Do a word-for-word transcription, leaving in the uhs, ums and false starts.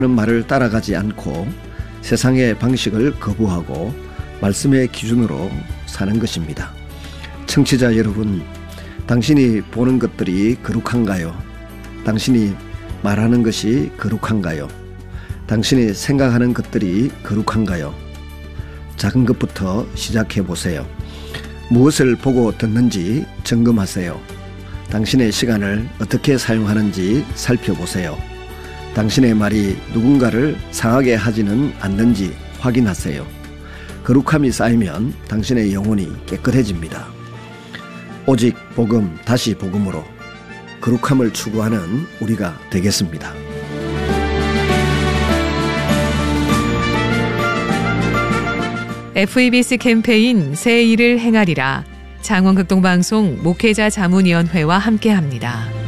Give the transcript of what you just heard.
말을 따라가지 않고 세상의 방식을 거부하고 말씀의 기준으로 사는 것입니다. 청취자 여러분, 당신이 보는 것들이 거룩한가요? 당신이 말하는 것이 거룩한가요? 당신이 생각하는 것들이 거룩한가요? 작은 것부터 시작해 보세요. 무엇을 보고 듣는지 점검하세요. 당신의 시간을 어떻게 사용하는지 살펴보세요. 당신의 말이 누군가를 상하게 하지는 않는지 확인하세요. 거룩함이 쌓이면 당신의 영혼이 깨끗해집니다. 오직 복음 다시 복음으로 거룩함을 추구하는 우리가 되겠습니다. 에프이비씨 캠페인 새 일을 행하리라, 장원극동방송 목회자 자문위원회와 함께합니다.